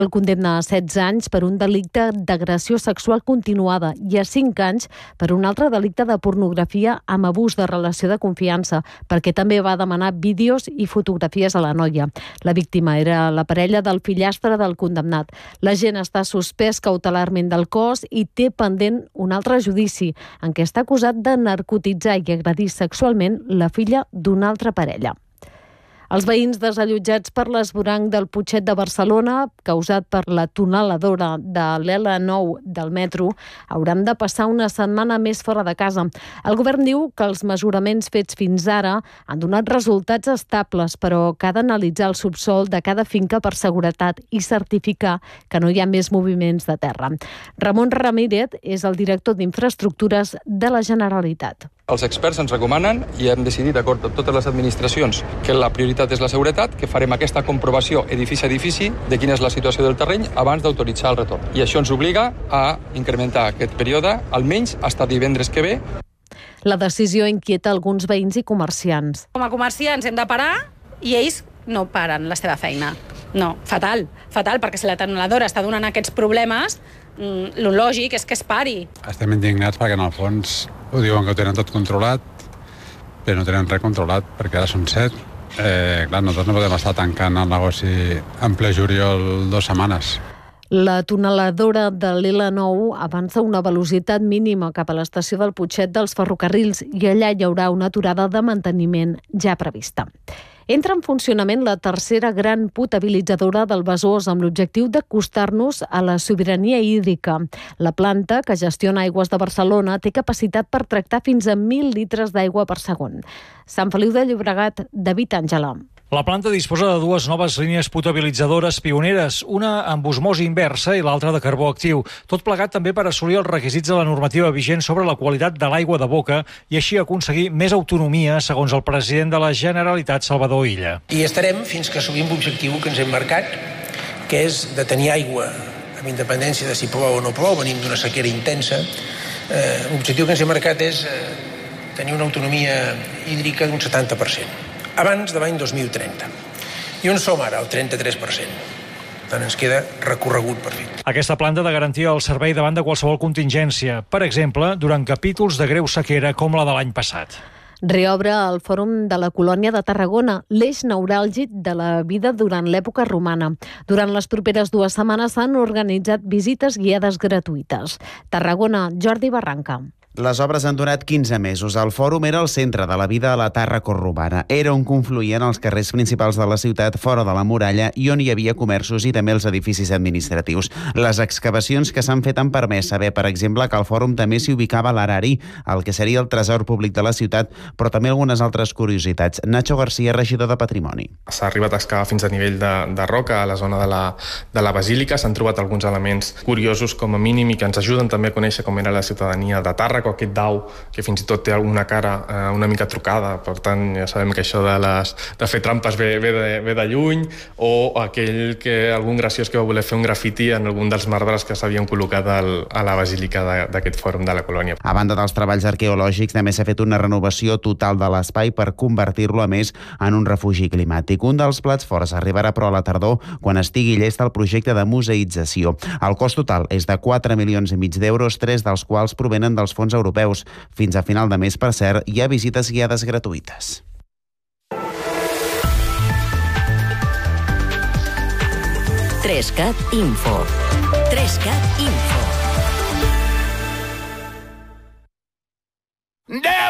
El condemna a 16 anys per un delicte d'agressió sexual continuada i a 5 anys per un altre delicte de pornografia amb abús de relació de confiança, perquè també va demanar vídeos i fotografies a la noia. La víctima era la parella del fillastre del condemnat. L'agent està suspès cautelarment del cos i té pendent un altre judici en què està acusat de narcotitzar i agredir sexualment la filla d'una altra parella. Els veïns desallotjats per l'esvoranc del Putxet de Barcelona, causat per la tuneladora de l'L9 del metro, hauran de passar una setmana més fora de casa. El govern diu que els mesuraments fets fins ara han donat resultats estables, però que ha d'analitzar el subsòl de cada finca per seguretat i certificar que no hi ha més moviments de terra. Ramon Ramírez és el director d'Infraestructures de la Generalitat. Els experts ens recomanen i hem decidit, d'acord amb totes les administracions, que la prioritat és la seguretat, que farem aquesta comprovació edifici a edifici de quina és la situació del terreny abans d'autoritzar el retorn. I això ens obliga a incrementar aquest període almenys fins divendres que ve. La decisió inquieta alguns veïns i comerciants. Com a comerciants hem de parar i ells no paren la seva feina. No, fatal, perquè si la tuneladora està donant aquests problemes, lo lògic és que es pari. Estem indignats perquè en el fons ho diuen que ho tenen tot controlat, però no tenen res controlat, perquè ara són 7. Nosaltres no podem estar tancant el negoci en ple juliol 2 setmanes. La tuneladora de l'L9 avança a una velocitat mínima cap a l'estació del Putxet dels ferrocarrils i allà hi haurà una aturada de manteniment ja prevista. Entra en funcionament la tercera gran potabilitzadora del Besòs amb l'objectiu d'acostar-nos a la sobirania hídrica. La planta, que gestiona Aigües de Barcelona, té capacitat per tractar fins a 1.000 litres d'aigua per segon. Sant Feliu de Llobregat, David Àngela. La planta disposa de 2 noves línies potabilitzadores pioneres, una amb osmosi inversa i l'altra de carbó actiu. Tot plegat també per assolir els requisits de la normativa vigent sobre la qualitat de l'aigua de boca i així aconseguir més autonomia, segons el president de la Generalitat, Salvador Illa. I estarem fins que assolim l'objectiu que ens hem marcat, que és de tenir aigua amb independència de si plou o no plou, venim d'una sequera intensa. L'objectiu que ens hem marcat és tenir una autonomia hídrica d'un 70%. Abans de l'any 2030. I on som ara? El 33%. Tant ens queda recorregut per fer. Aquesta planta de garantia el servei davant de qualsevol contingència, per exemple, durant capítols de greu sequera com la de l'any passat. Reobre el Fòrum de la Colònia de Tarragona, l'eix neuràlgic de la vida durant l'època romana. Durant les properes 2 setmanes s'han organitzat visites guiades gratuïtes. Tarragona, Jordi Barranca. Les obres han durat 15 mesos. El fòrum era el centre de la vida a la Tàrraco romana. Era on confluïen els carrers principals de la ciutat, fora de la muralla, i on hi havia comerços i també els edificis administratius. Les excavacions que s'han fet han permès saber, per exemple, que al fòrum també s'hi ubicava l'Arari, el que seria el tresor públic de la ciutat, però també algunes altres curiositats. Nacho García, regidor de Patrimoni. S'ha arribat a excavar fins a nivell de roca a la zona de la basílica. S'han trobat alguns elements curiosos, com a mínim, i que ens ajuden també a conèixer com era la ciutadania de Tàrraco, o aquest dau, que fins i tot té alguna cara una mica trucada, per tant ja sabem que això de fer trampes ve de lluny, o aquell que algun graciós que va voler fer un grafiti en algun dels marbres que s'havien col·locat a la basílica d'aquest fòrum de la colònia. A banda dels treballs arqueològics, també s'ha fet una renovació total de l'espai per convertir-lo a més en un refugi climàtic. Un dels plats forts arribarà però a la tardor, quan estigui llest el projecte de museïtzació. El cost total és de 4,5 milions d'euros, 3 dels quals provenen dels fons europeus. Fins a final de mes, per cert, hi ha visites guiades gratuïtes. Trescat Info. Trescat Info.